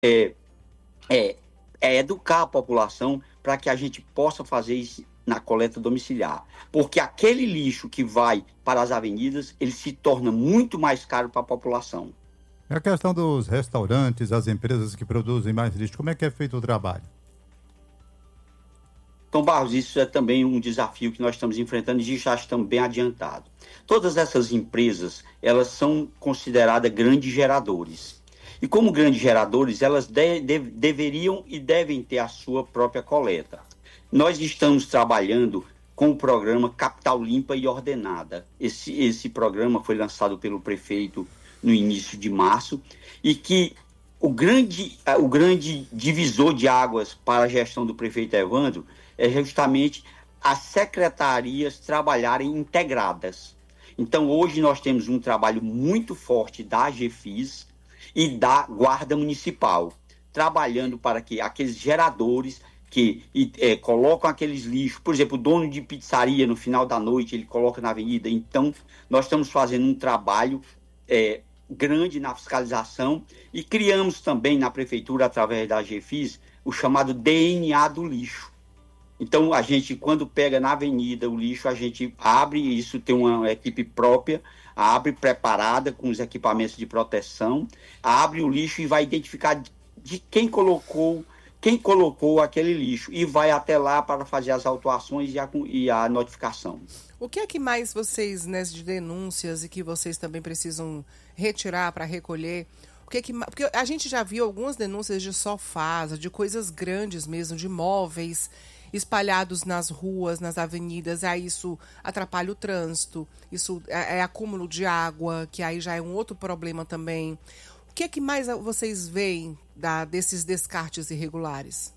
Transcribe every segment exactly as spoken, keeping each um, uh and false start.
é, é, é educar a população para que a gente possa fazer isso na coleta domiciliar. Porque aquele lixo que vai para as avenidas, ele se torna muito mais caro para a população. É a questão dos restaurantes, as empresas que produzem mais lixo, como é que é feito o trabalho? Então, Barros, isso é também um desafio que nós estamos enfrentando e já estamos bem adiantados. Todas essas empresas, elas são consideradas grandes geradores. E como grandes geradores, elas de, de, deveriam e devem ter a sua própria coleta. Nós estamos trabalhando com o programa Capital Limpa e Ordenada. Esse, esse programa foi lançado pelo prefeito no início de março e que o grande, o grande divisor de águas para a gestão do prefeito Evandro é justamente as secretarias trabalharem integradas. Então, hoje nós temos um trabalho muito forte da AGEFIS e da Guarda Municipal, trabalhando para que aqueles geradores que é, colocam aqueles lixos, por exemplo, o dono de pizzaria no final da noite, ele coloca na avenida. Então, nós estamos fazendo um trabalho é, grande na fiscalização e criamos também na prefeitura, através da AGEFIS, o chamado D N A do lixo. Então, a gente, quando pega na avenida o lixo, a gente abre, isso tem uma equipe própria, abre preparada com os equipamentos de proteção, abre o lixo e vai identificar de quem colocou, quem colocou aquele lixo e vai até lá para fazer as autuações e a, e a notificação. O que é que mais vocês, né, de denúncias e que vocês também precisam retirar para recolher? O que é que, porque a gente já viu algumas denúncias de sofás, de coisas grandes mesmo, de móveis espalhados nas ruas, nas avenidas, aí isso atrapalha o trânsito, isso é, é acúmulo de água, que aí já é um outro problema também. O que é que mais vocês veem da, desses descartes irregulares?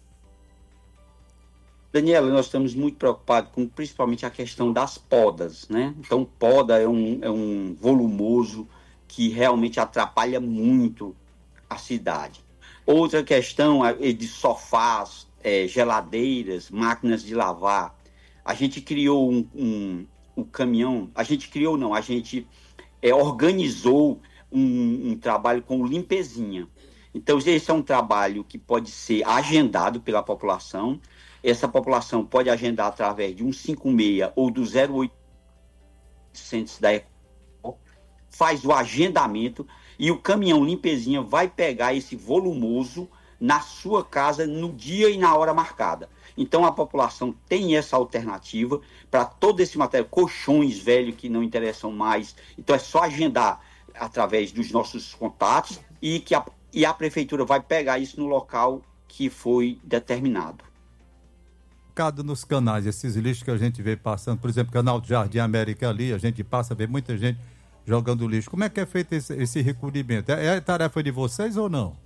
Daniela, nós estamos muito preocupados com principalmente a questão das podas, né? Então, poda é um, é um volumoso que realmente atrapalha muito a cidade. Outra questão é de sofás, É, geladeiras, máquinas de lavar. A gente criou um, um, um caminhão, a gente criou não, a gente é, organizou um, um trabalho com limpezinha. Então, esse é um trabalho que pode ser agendado pela população. Essa população pode agendar através de um cinco seis ou do zero oitocentos da Ecol, faz o agendamento e o caminhão limpezinha vai pegar esse volumoso na sua casa, no dia e na hora marcada. Então, a população tem essa alternativa para todo esse material, colchões velhos que não interessam mais. Então, é só agendar através dos nossos contatos e que a, e a prefeitura vai pegar isso no local que foi determinado. Nos canais, esses lixos que a gente vê passando, por exemplo, canal do Jardim América ali, a gente passa, vê muita gente jogando lixo. Como é que é feito esse, esse recolhimento? É, é tarefa de vocês ou não?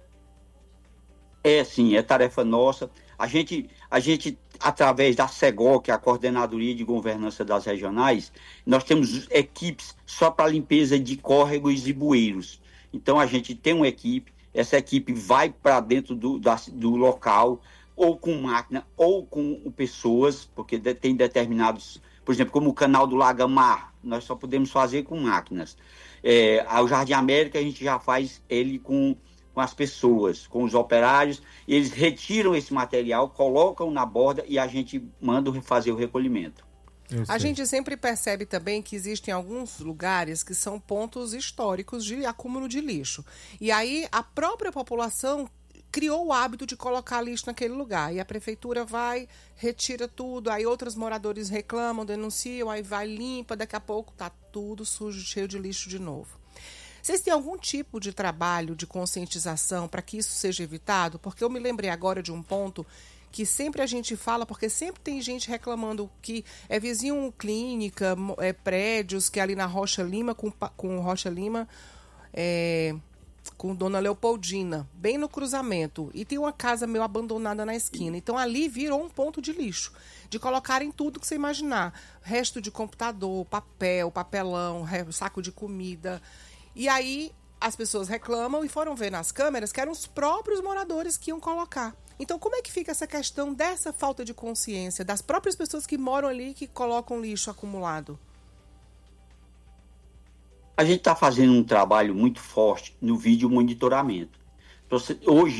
É sim, é tarefa nossa. A gente, a gente, através da SEGOL, que é a Coordenadoria de Governança das Regionais, nós temos equipes só para limpeza de córregos e bueiros. Então, a gente tem uma equipe, essa equipe vai para dentro do, da, do local, ou com máquina, ou com pessoas, porque tem determinados, por exemplo, como o canal do Lagamar, nós só podemos fazer com máquinas. É, o Jardim América, a gente já faz ele com... com as pessoas, com os operários, e eles retiram esse material, colocam na borda e a gente manda fazer o recolhimento. A gente sempre percebe também que existem alguns lugares que são pontos históricos de acúmulo de lixo. E aí a própria população criou o hábito de colocar lixo naquele lugar. E a prefeitura vai, retira tudo, aí outros moradores reclamam, denunciam, aí vai, limpa, daqui a pouco tá tudo sujo, cheio de lixo de novo. Vocês têm algum tipo de trabalho de conscientização para que isso seja evitado? Porque eu me lembrei agora de um ponto que sempre a gente fala, porque sempre tem gente reclamando que é vizinho clínica, é, prédios, que é ali na Rocha Lima, com, com Rocha Lima, é, com Dona Leopoldina, bem no cruzamento. E tem uma casa meio abandonada na esquina. Então ali virou um ponto de lixo, de colocarem tudo que você imaginar. Resto de computador, papel, papelão, saco de comida. E aí as pessoas reclamam e foram ver nas câmeras que eram os próprios moradores que iam colocar. Então, como é que fica essa questão dessa falta de consciência das próprias pessoas que moram ali e que colocam lixo acumulado? A gente está fazendo um trabalho muito forte no vídeo monitoramento. Hoje